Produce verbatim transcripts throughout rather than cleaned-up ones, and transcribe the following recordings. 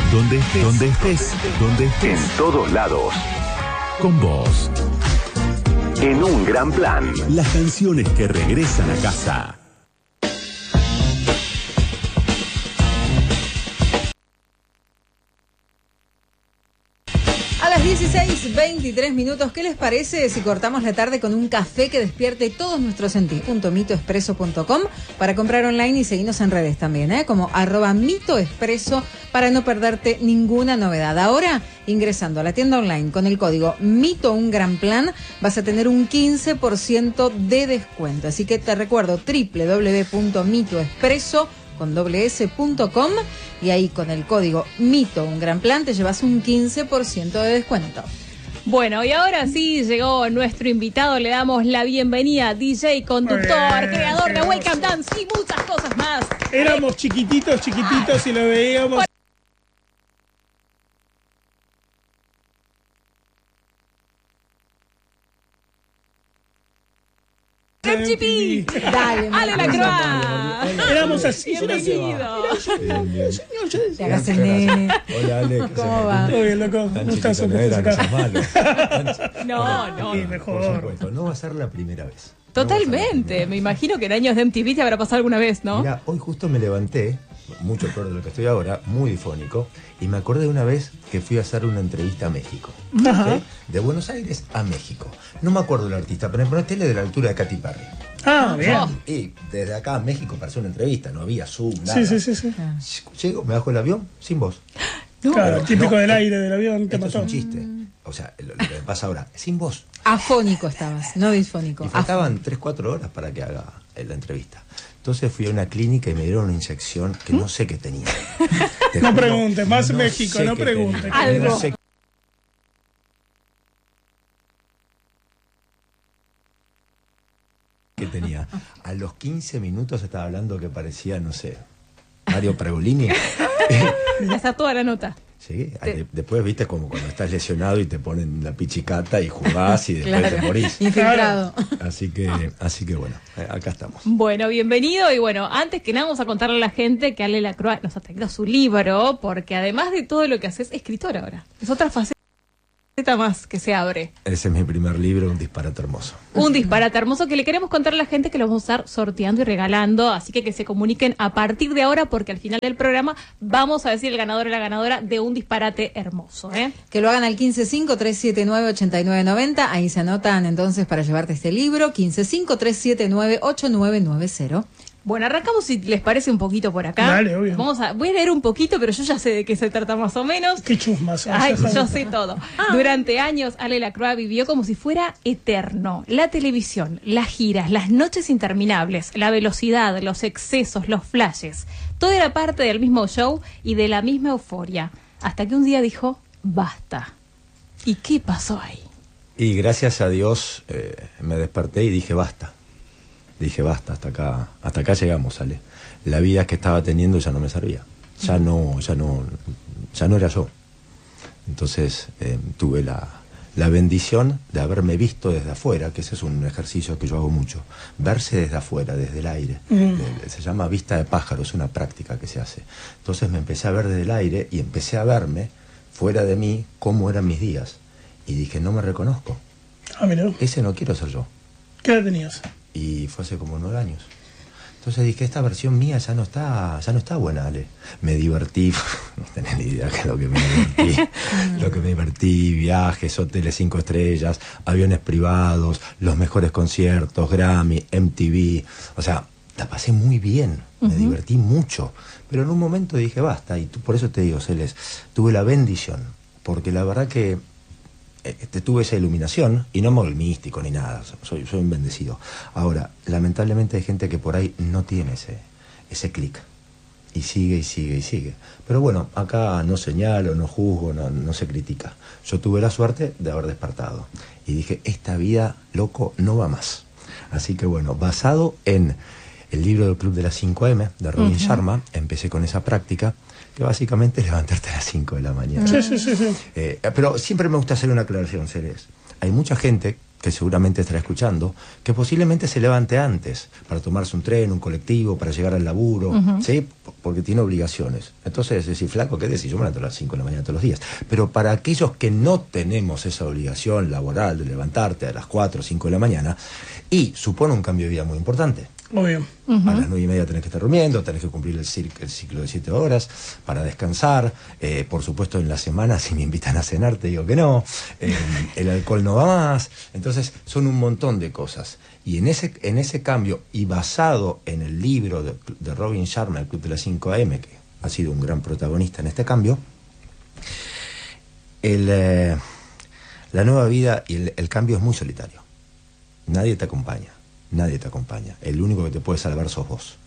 Donde estés, donde estés, donde estés. En todos lados. Con vos. En un gran plan. Las canciones que regresan a casa. A las dieciséis veintitrés minutos, ¿qué les parece si cortamos la tarde con un café que despierte todos nuestros sentidos? mitoexpreso punto com para comprar online y seguirnos en redes también, ¿eh? Como arroba mitoexpreso para no perderte ninguna novedad. Ahora, ingresando a la tienda online con el código Mito Un Gran Plan, vas a tener un quince por ciento de descuento. Así que te recuerdo, doble u doble u doble u punto mitoexpreso con doble s punto com, y ahí con el código Mito Un Gran Plan te llevas un quince por ciento de descuento. Bueno, y ahora sí llegó nuestro invitado, le damos la bienvenida, D J, conductor, Eh, creador de qué Welcome oso. Dance y muchas cosas más. Éramos chiquititos, chiquititos y lo veíamos. M G P, Dale, Ale Lacroix. Éramos así. Bienvenido. Te hagas el nene. Hola, Ale. ¿Qué ¿Cómo se va? Todo bien, loco. Tan Gustazo chiquito no que era, no estés sos acá. malo. No, no. Sí, Por mejor. supuesto, no va a ser la primera vez. Totalmente, me imagino que en años de M T V te habrá pasado alguna vez, ¿no? Mira, hoy justo me levanté, mucho peor de lo que estoy ahora, muy difónico, y me acordé de una vez que fui a hacer una entrevista a México. Ajá. ¿Sí? De Buenos Aires a México. No me acuerdo el artista, pero me poné tele de la altura de Katy Perry. Ah, bien. Y desde acá a México para hacer una entrevista, no había Zoom, nada. Sí, sí, sí, sí. Llego, me bajo el avión, sin voz. Claro, Pero típico no, del eh, aire del avión, te Esto es mató. un chiste. O sea, lo, lo que me pasa ahora, sin voz. Afónico estabas, no disfónico. Y faltaban tres cuatro horas para que haga la entrevista. Entonces fui a una clínica y me dieron una inyección que no sé qué tenía. Te No juro, preguntes, más México, sé no qué preguntes. tenía. Algo. No sé qué tenía. A los quince minutos estaba hablando que parecía, no sé, Mario Pergolini. Ya está toda la nota. Sí, de- después viste como cuando estás lesionado y te ponen la pichicata y jugás y después Claro, te morís. infiltrado. Así que, así que bueno, eh, acá estamos. Bueno, bienvenido y bueno, antes que nada vamos a contarle a la gente que Ale Lacroix nos ha traído su libro, porque además de todo lo que haces, es escritor ahora. Es otra faceta más que se abre. Ese es mi primer libro, Un disparate hermoso. Un disparate hermoso que le queremos contar a la gente que lo vamos a estar sorteando y regalando, así que que se comuniquen a partir de ahora porque al final del programa vamos a decir el ganador o la ganadora de Un disparate hermoso, ¿eh? Que lo hagan al quince cinco, tres siete nueve, ocho nueve nueve cero. Ahí se anotan entonces para llevarte este libro. quince cinco, tres siete nueve, ocho nueve nueve cero. Bueno, arrancamos si les parece un poquito por acá. Dale, obvio. Vamos a, voy a leer un poquito, pero yo ya sé de qué se trata más o menos. Qué chusmas. Ay, ya sabes. yo sé todo. Durante años, Ale Lacroix vivió como si fuera eterno. La televisión, las giras, las noches interminables, la velocidad, los excesos, los flashes. Todo era parte del mismo show y de la misma euforia. Hasta que un día dijo, basta. ¿Y qué pasó ahí? Y gracias a Dios eh, me desperté y dije basta. Dije basta, hasta acá, hasta acá llegamos, Ale. La vida que estaba teniendo ya no me servía. Ya no, ya no, ya no era yo. Entonces eh, tuve la, la bendición de haberme visto desde afuera, que ese es un ejercicio que yo hago mucho. Verse desde afuera, desde el aire. Mm. De- se llama vista de pájaro, es una práctica que se hace. Entonces me empecé a ver desde el aire y empecé a verme fuera de mí cómo eran mis días. Y dije, no me reconozco. Ah, mira. Ese no quiero ser yo. ¿Qué edad tenías? Y fue hace como nueve años. Entonces dije, esta versión mía ya no está, ya no está buena, Ale. Me divertí, no tenés ni idea que lo que me divertí. Lo que me divertí, viajes, hoteles cinco estrellas, aviones privados, los mejores conciertos, Grammy, M T V. O sea, la pasé muy bien, me divertí mucho. Pero en un momento dije, basta, y tú- por eso te digo, Celes, tuve la bendición. Porque la verdad que Este, tuve esa iluminación y no me volví místico ni nada, soy, soy un bendecido. Ahora, lamentablemente hay gente que por ahí no tiene ese, ese clic y sigue y sigue y sigue. Pero bueno, acá no señalo, no juzgo, no, no se critica. Yo tuve la suerte de haber despertado y dije, esta vida, loco, no va más. Así que bueno, basado en el libro del Club de las cinco eme de Robin uh-huh. Sharma, empecé con esa práctica que básicamente es levantarte a las cinco de la mañana. Sí, sí, sí, sí. Eh, pero siempre me gusta hacer una aclaración, Celes. Hay mucha gente que seguramente estará escuchando, que posiblemente se levante antes para tomarse un tren, un colectivo, para llegar al laburo, uh-huh. ¿sí? Porque tiene obligaciones. Entonces, decir, flaco, ¿qué decís? Yo me levanto a las cinco de la mañana todos los días. Pero para aquellos que no tenemos esa obligación laboral de levantarte a las cuatro o cinco de la mañana, y supone un cambio de vida muy importante. Obvio. Uh-huh. A las nueve y media tenés que estar durmiendo, tenés que cumplir el, cir- el ciclo de siete horas para descansar. Eh, por supuesto, en la semana, si me invitan a cenar, te digo que no. Eh, el alcohol no va más. Entonces, son un montón de cosas. Y en ese, en ese cambio, y basado en el libro de, de Robin Sharma, El Club de las cinco a eme, que ha sido un gran protagonista en este cambio, el, eh, la nueva vida y el, el cambio es muy solitario. Nadie te acompaña. Nadie te acompaña. El único que te puede salvar sos vos.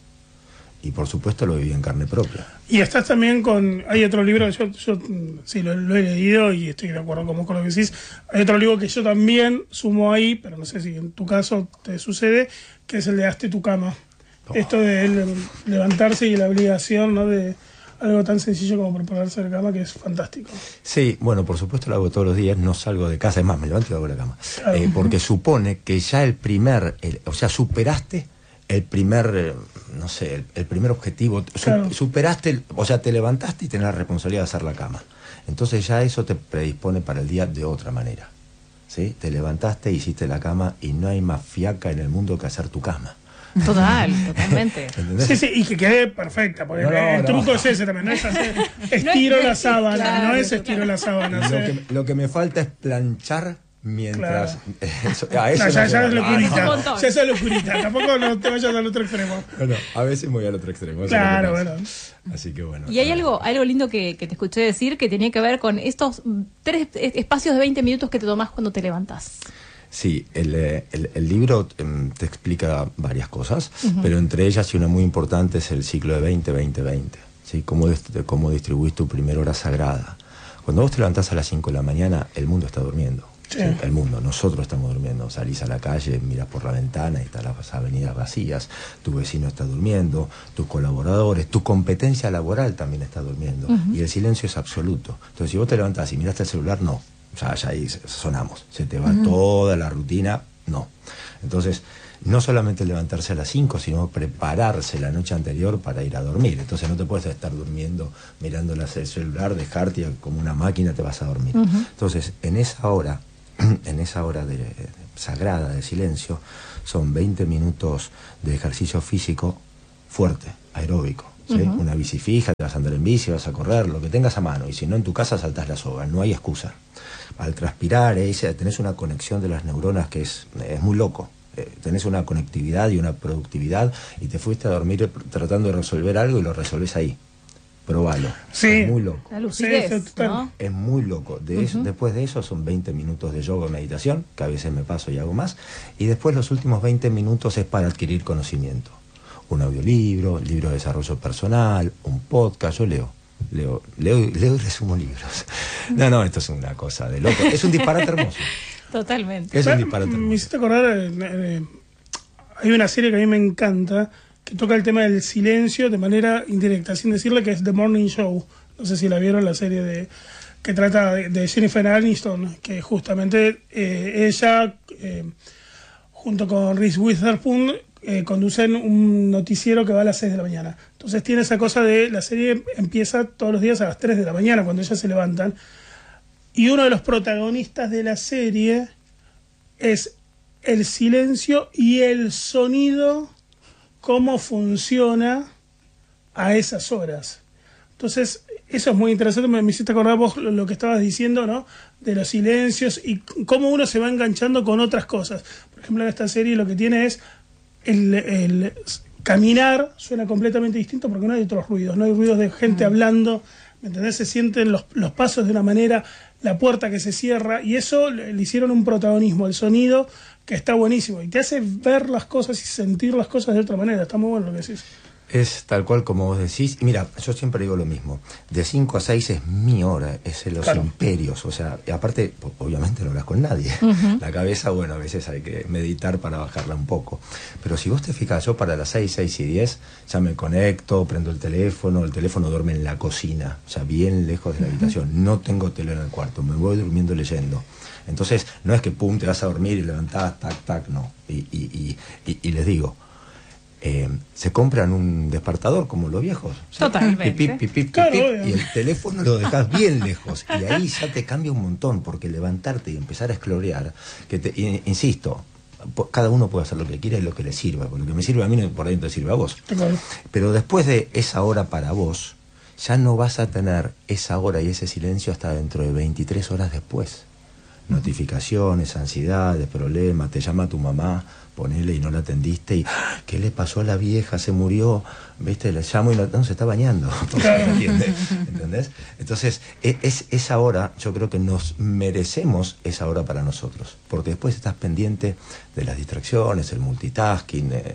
Y por supuesto lo viví en carne propia. Y estás también con... Hay otro libro, yo, yo sí lo, lo he leído y estoy de acuerdo con, con lo que decís. Hay otro libro que yo también sumo ahí, pero no sé si en tu caso te sucede, que es el de Hazte tu cama. Oh. Esto de el, levantarse y la obligación, ¿no? De algo tan sencillo como prepararse la cama, que es fantástico. Sí, bueno, por supuesto lo hago todos los días, no salgo de casa, es más, me levanto y hago la cama. Claro. Eh, porque supone que ya el primer, el, o sea, superaste el primer, eh, no sé, el, el primer objetivo, claro. su, superaste, el, o sea, te levantaste y tenés la responsabilidad de hacer la cama. Entonces ya eso te predispone para el día de otra manera, ¿sí? Te levantaste, hiciste la cama y no hay más fiaca en el mundo que hacer tu cama. Total, totalmente. ¿Entendés? Sí, sí, y que quede perfecta, porque no, no, el truco no. es ese también, no es hacer estiro no es, la sábana, claro, no es estiro la sábana. Lo que, lo que me falta es planchar mientras... Claro. Eso, a eso no, ya, no ya es locurita, ah, no. ya es locurita, tampoco no te vayas al otro extremo. No, no, a veces voy al otro extremo. Claro, bueno. Así que bueno. Y hay algo, algo lindo que, que te escuché decir que tenía que ver con estos tres espacios de veinte minutos que te tomás cuando te levantás. Sí, el, el, el libro um, te explica varias cosas, uh-huh. pero entre ellas y una muy importante es el ciclo de veinte veinte veinte, ¿sí? Cómo, de, cómo distribuís tu primera hora sagrada. Cuando vos te levantás a las cinco de la mañana, el mundo está durmiendo. Sí. ¿Sí? El mundo, nosotros estamos durmiendo. Salís a la calle, miras por la ventana y están las avenidas vacías, tu vecino está durmiendo, tus colaboradores, tu competencia laboral también está durmiendo. Uh-huh. Y el silencio es absoluto. Entonces, si vos te levantás y miraste el celular, no. O sea, ya ahí sonamos, se te va uh-huh. toda la rutina, no. Entonces, no solamente levantarse a las cinco, sino prepararse la noche anterior para ir a dormir. Entonces no te puedes estar durmiendo, mirando el celular, dejarte como una máquina, te vas a dormir. Uh-huh. Entonces, en esa hora, en esa hora de, de, sagrada de silencio, son veinte minutos de ejercicio físico fuerte, aeróbico. ¿Sí? Uh-huh. Una bici fija, te vas a andar en bici, vas a correr, lo que tengas a mano. Y si no, en tu casa saltás la soga, no hay excusa. Al transpirar, eh, tenés una conexión de las neuronas que es, es muy loco. Eh, tenés una conectividad y una productividad y te fuiste a dormir tratando de resolver algo y lo resolvés ahí. Probalo. Sí. Es muy loco. La lucidez, sí, ¿no? Es muy loco. De eso, uh-huh. Después de eso son veinte minutos de yoga o meditación, que a veces me paso y hago más. Y después los últimos veinte minutos es para adquirir conocimiento. Un audiolibro, libro de desarrollo personal, un podcast, yo leo, leo, leo, leo y resumo libros. No, no, esto es una cosa de loco, es un disparate hermoso. Totalmente. Es un disparate hermoso. Me hiciste acordar, eh, eh, hay una serie que a mí me encanta, que toca el tema del silencio de manera indirecta, sin decirle, que es The Morning Show. No sé si la vieron, la serie de que trata de, de Jennifer Aniston, que justamente eh, ella, eh, junto con Reese Witherspoon, Eh, conducen un noticiero que va a las seis de la mañana. Entonces tiene esa cosa de, la serie empieza todos los días a las tres de la mañana, cuando ellas se levantan. Y uno de los protagonistas de la serie es el silencio y el sonido, cómo funciona a esas horas. Entonces, eso es muy interesante. Me, me hiciste acordar vos lo, lo que estabas diciendo, ¿no? De los silencios y cómo uno se va enganchando con otras cosas. Por ejemplo, en esta serie lo que tiene es El, el caminar suena completamente distinto porque no hay otros ruidos, no hay ruidos de gente mm. hablando, ¿me entendés? Se sienten los, los pasos de una manera, la puerta que se cierra, y eso le, le hicieron un protagonismo, el sonido, que está buenísimo, y te hace ver las cosas y sentir las cosas de otra manera. Está muy bueno lo que decís. Es tal cual como vos decís. Y mira, yo siempre digo lo mismo. De cinco a seis es mi hora, es en los Claro. imperios. O sea, y aparte, po- obviamente no hablas con nadie. Ujú. La cabeza, bueno, a veces hay que meditar para bajarla un poco. Pero si vos te fijas, yo para las seis, seis y diez ya me conecto, prendo el teléfono, el teléfono duerme en la cocina, o sea, bien lejos de la habitación. No tengo tele en el cuarto, me voy durmiendo leyendo. Entonces, no es que pum, te vas a dormir y levantás, tac, tac, no. Y, y, y, y, y les digo, eh, se compran un despertador como los viejos. O sea, Totalmente. pip, pip, pip, pip, Claro, pip, obvio. y el teléfono lo dejas bien lejos. Y ahí ya te cambia un montón, porque levantarte y empezar a explorar, que te, in- insisto, po- cada uno puede hacer lo que quiera y lo que le sirva. Porque lo que me sirve a mí, no por ahí no te sirve a vos. Claro. Pero después de esa hora para vos, ya no vas a tener esa hora y ese silencio hasta dentro de veintitrés horas después. Notificaciones, ansiedades, problemas, te llama tu mamá, ponele y no la atendiste y ¡ah! ¿Qué le pasó a la vieja? Se murió, viste, le llamo y no, no se está bañando. ¿Entiendes? ¿Entendés? Entonces, e- es, esa hora, yo creo que nos merecemos esa hora para nosotros, porque después estás pendiente de las distracciones, el multitasking, eh,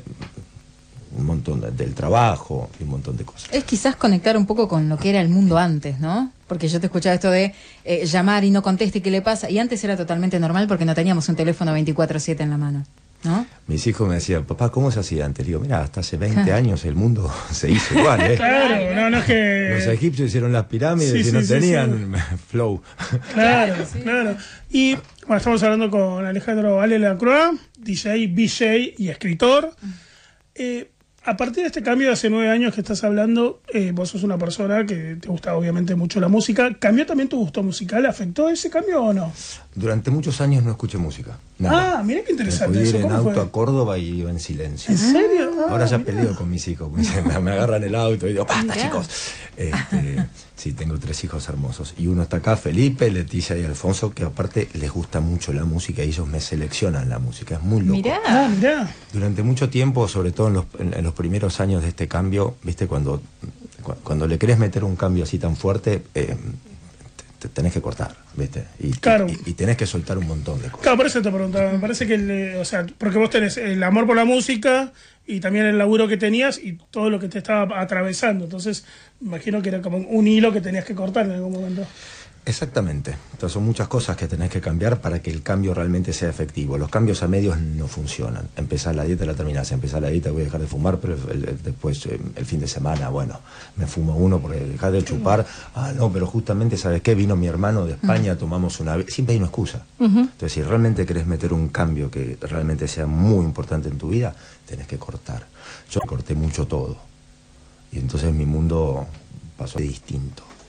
un montón de- del trabajo y un montón de cosas. Es quizás conectar un poco con lo que era el mundo antes, ¿no? Porque yo te escuchaba esto de eh, llamar y no conteste, ¿qué le pasa? Y antes era totalmente normal porque no teníamos un teléfono veinticuatro siete en la mano, ¿no? Mis hijos me decían, papá, ¿cómo se hacía antes? Digo, mira, hasta hace veinte años el mundo se hizo igual, ¿eh? Claro, no, no es que... Los egipcios hicieron las pirámides Sí, y sí, no sí, tenían flow. Claro, claro. Y bueno, estamos hablando con Alejandro Ale Lacroix, D J, V J y escritor. Eh, a partir de este cambio de hace nueve años que estás hablando, eh, vos sos una persona que te gusta obviamente mucho la música. ¿Cambió también tu gusto musical? ¿Afectó ese cambio o no? Durante muchos años no escuché música. Nada. Ah, mira qué interesante Me podía eso. ir en ¿Cómo auto fue? a Córdoba y iba en silencio. ¿En serio? Ahora Ah, ya mira. peleo con mis hijos, me, dicen, me- me agarran el auto y digo, ¡basta, Mirá. chicos! Este, sí, tengo tres hijos hermosos. Y uno está acá, Felipe, Leticia y Alfonso, que aparte les gusta mucho la música y ellos me seleccionan la música. Es muy loco. Mirá. Ah, mirá. Durante mucho tiempo, sobre todo en los, en, en los primeros años de este cambio, viste, cuando, cu- cuando le querés meter un cambio así tan fuerte, eh, te, te tenés que cortar, viste, y, Claro. y, y tenés que soltar un montón de cosas. Claro, por eso te preguntaba. Me parece que, el, o sea, porque vos tenés el amor por la música y también el laburo que tenías y todo lo que te estaba atravesando. Entonces, me imagino que era como un hilo que tenías que cortar en algún momento. Exactamente. Entonces son muchas cosas que tenés que cambiar para que el cambio realmente sea efectivo. Los cambios a medios no funcionan. Empezás la dieta, la terminás. Empezás la dieta, voy a dejar de fumar, pero el- el- después eh, el fin de semana, bueno, me fumo uno porque dejás de chupar. Ah, no, pero justamente, ¿sabes qué? Vino mi hermano de España, tomamos una vez. Siempre hay una excusa. Entonces, si realmente querés meter un cambio que realmente sea muy importante en tu vida, tenés que cortar. Yo corté mucho todo. Y entonces mi mundo pasó de distinto.